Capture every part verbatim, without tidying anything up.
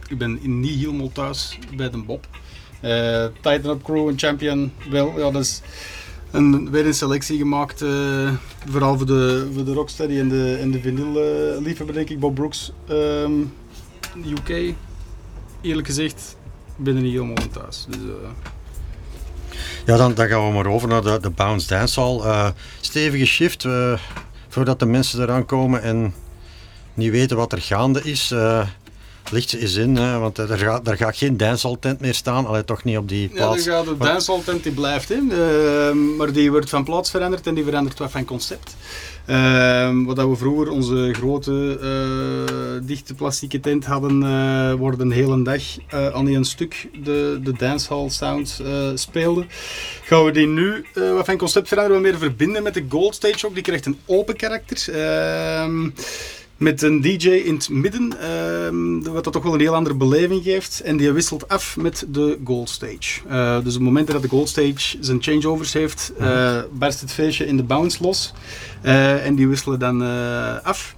ik ben niet helemaal thuis bij de Bob. Uh, Titan Up Crew en Champion, wel, ja, dat is een, weer een selectie gemaakt, uh, vooral voor de, voor de Rocksteady en de, en de vinyl uh, liefhebber, denk ik, Bob Brooks, um, U K. Eerlijk gezegd, ik ben er niet helemaal in thuis. Dus, uh... Ja, dan, dan gaan we maar over naar de, de Bounce Dancehall. Uh, stevige shift, uh, voordat de mensen eraan komen en niet weten wat er gaande is. Uh, licht ze eens in, hè, want er gaat, er gaat geen dancehall tent meer staan, allee, toch niet op die plaats. Ja, er gaat de dancehall tent, die blijft in, uh, maar die wordt van plaats veranderd en die verandert wat van concept. Uh, wat we vroeger onze grote uh, dichte plastieke tent hadden, uh, worden een hele dag uh, aan een stuk de, de dancehall sound uh, speelden. Gaan we die nu uh, wat van concept veranderen, wat meer verbinden met de Gold Stage ook. Die krijgt een open karakter. Uh, Met een D J in het midden, uh, wat dat toch wel een heel andere beleving geeft. En die wisselt af met de Gold Stage. Uh, dus op het moment dat de Gold Stage zijn changeovers heeft, uh, barst het feestje in de bounce los. Uh, en die wisselen dan uh, af.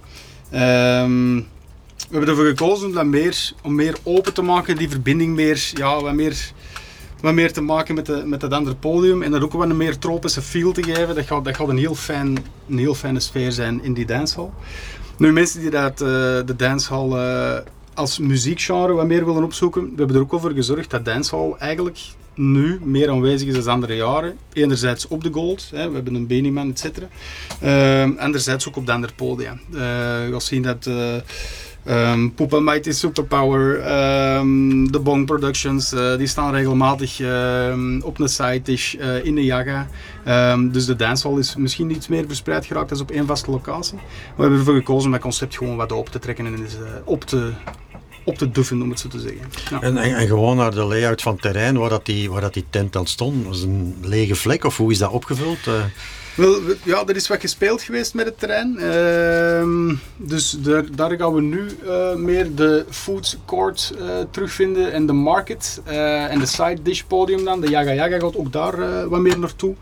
Um, we hebben ervoor gekozen om dat meer, om meer open te maken, die verbinding meer, ja, wat meer... wat meer te maken met, de, met dat andere podium en dat ook wat een meer tropische feel te geven. Dat gaat, dat gaat een, heel fijn, een heel fijne sfeer zijn in die dancehall. Nu, mensen die dat, uh, de dancehall uh, als muziekgenre wat meer willen opzoeken, we hebben er ook al voor gezorgd dat dancehall eigenlijk nu meer aanwezig is dan andere jaren. Enerzijds op de Gold, hè, we hebben een Bennyman, et cetera. Uh, anderzijds ook op de andere podia. Uh, je gaat zien dat... Uh, Um, Poep and Mighty Superpower, um, de Bong Productions, uh, die staan regelmatig uh, op een side dish uh, in de Jaga. Um, dus de dancehall is misschien iets meer verspreid geraakt als op één vaste locatie. We hebben ervoor gekozen om dat concept gewoon wat open te trekken en is, uh, op te... op te duffen, om het zo te zeggen. Ja. En, en, en gewoon naar de layout van het terrein waar, dat die, waar dat die tent dan stond. Was een lege vlek of hoe is dat opgevuld? Uh... Wel, ja, er is wat gespeeld geweest met het terrein. Uh, dus daar, daar gaan we nu uh, meer de food court uh, terugvinden en de market uh, en de side dish podium dan. De Jaga Jaga gaat ook daar uh, wat meer naartoe.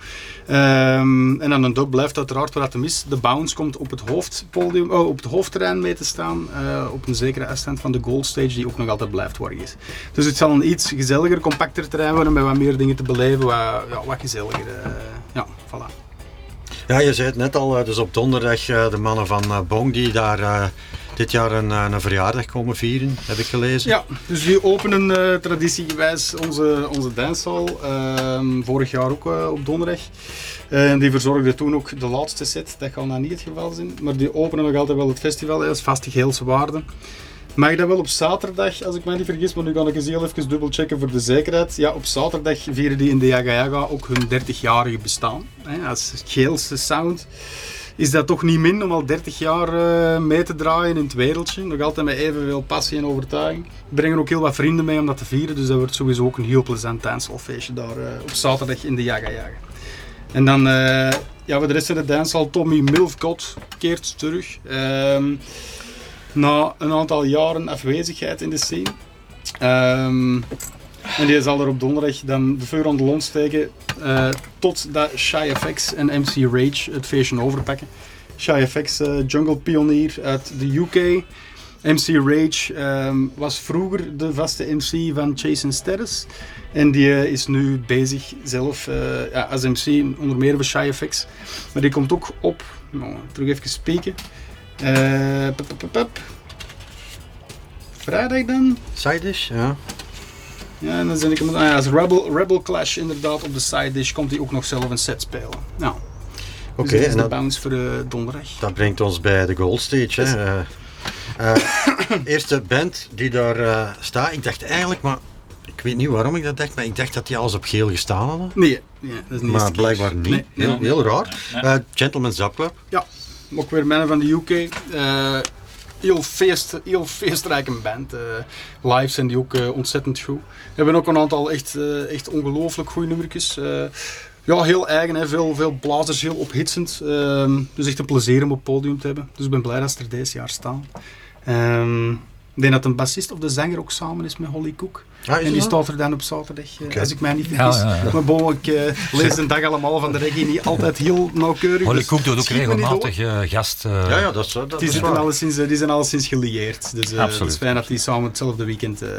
Um, en dan een dub blijft uiteraard waar dat hem is. De bounce komt op het hoofdpodium, oh, op het hoofdterrein mee te staan. Uh, op een zekere afstand van de Gold Stage die ook nog altijd blijft waar hij is. Dus het zal een iets gezelliger, compacter terrein worden met wat meer dingen te beleven. Wat, ja, wat gezelliger. Uh, ja, voilà. Ja, je zei het net al, dus op donderdag de mannen van Bong die daar uh, dit jaar een, een verjaardag komen vieren, heb ik gelezen. Ja, dus die openen uh, traditiegewijs onze, onze dancehall, uh, vorig jaar ook uh, op donderdag. En uh, die verzorgde toen ook de laatste set, dat gaat nou niet het geval zijn, maar die openen nog altijd wel het festival, dat is vaste Geelse waarde. Mag dat wel op zaterdag, als ik mij niet vergis, maar nu ga ik eens heel even dubbelchecken voor de zekerheid. Ja, op zaterdag vieren die in de Jaga Jaga ook hun dertigjarige bestaan. Hè, als Geelse sound is dat toch niet min om al dertig jaar uh, mee te draaien in het wereldje. Nog altijd met evenveel passie en overtuiging. We brengen ook heel wat vrienden mee om dat te vieren, dus dat wordt sowieso ook een heel plezant dancehallfeestje daar uh, op zaterdag in de Jaga Jaga. En dan, uh, ja, voor de rest van de dancehall, Tommy Milfgott keert terug. Um, Na een aantal jaren afwezigheid in de scene. Um, en die zal er op donderdag dan de vuur aan de lont steken. Uh, totdat Shy F X en M C Rage het feestje overpakken. Shy F X, uh, jungle pionier uit de U K. M C Rage um, was vroeger de vaste M C van Chase and Status. En die uh, is nu bezig zelf uh, ja, als M C, onder meer voor Shy F X. Maar die komt ook op, nou, terug even spieken. Uh, pup, pup, pup. Vrijdag dan? Side dish, ja. Ja, en dan zit ik ah, ja, als Rebel, Rebel Clash inderdaad op de side dish komt hij ook nog zelf een set spelen. Nou, oké. Dus dat is en de dat, bounce voor de donderdag. Dat brengt ons bij de Gold Stage. Hè. Uh, uh, eerste band die daar uh, staat, ik dacht eigenlijk, maar ik weet niet waarom ik dat dacht, maar ik dacht dat die alles op geel gestaan hadden. Nee, nee dat is niet. Maar blijkbaar niet. Nee, heel, nee, heel raar. Uh, Gentleman's Zap Club. Ja, ook weer mannen van de U K. Uh, heel, feest, heel feestrijk band. Uh, live zijn die ook uh, ontzettend goed. We hebben ook een aantal echt, uh, echt ongelooflijk goede nummertjes. Uh, ja, heel eigen, hè. Veel, veel blazers, heel ophitsend. Uh, dus echt een plezier om op het podium te hebben. Dus ik ben blij dat ze er deze jaar staan. Um, ik denk dat een bassist of de zanger ook samen is met Holly Cook. Ah, en die dat? Staat er dan op zaterdag, okay. Als ik mij niet vergis. Ja, ja, ja. Maar bon, ik uh, lees de dag allemaal van de reggae niet altijd heel nauwkeurig. Holly Cook doet ook regelmatig uh, gast. Uh, ja, ja, dat is, dat die, is zitten alleszins, die zijn alleszins gelieerd. Dus uh, het is fijn dat die samen hetzelfde weekend uh,